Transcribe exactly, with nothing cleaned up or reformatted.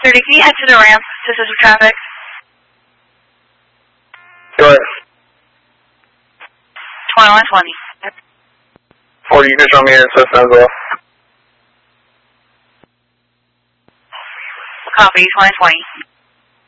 thirty, can you head to the ramp to assist with traffic? Go ahead. twenty-one twenty. forty, you can show me your system as well. Copy, twenty twenty.